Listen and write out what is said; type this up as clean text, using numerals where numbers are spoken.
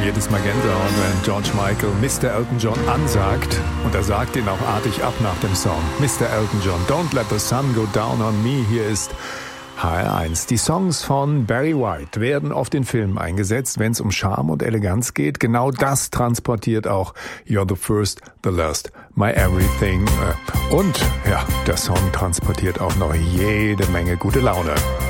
jedes Magenta-Horn, wenn George Michael Mr. Elton John ansagt. Und er sagt ihn auch artig ab nach dem Song. Mr. Elton John, Don't Let the Sun Go Down on Me. Hier ist HR1. Die Songs von Barry White werden oft in Filmen eingesetzt, wenn es um Charme und Eleganz geht. Genau das transportiert auch You're the First, the Last, My Everything. Und ja, der Song transportiert auch noch jede Menge gute Laune.